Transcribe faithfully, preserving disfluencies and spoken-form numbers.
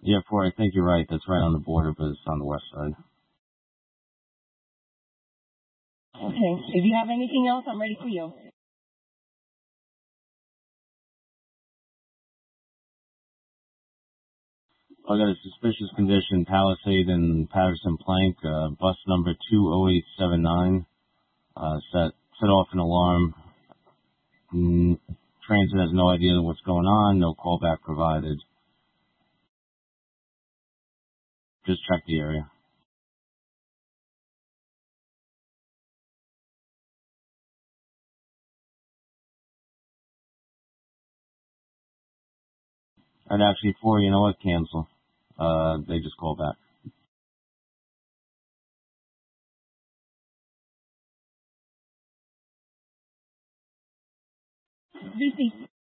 Yeah, four, I think you're right. That's right on the border, but it's on the west side. Okay. If you have anything else, I'm ready for you. I got a suspicious condition, Palisade and Patterson Plank, uh, bus number two oh eight seven nine, uh, set, set off an alarm. Mm, transit has no idea what's going on, no callback provided. Just check the area. And actually, four, you know what, cancel. Uh, they just call back. Receipt.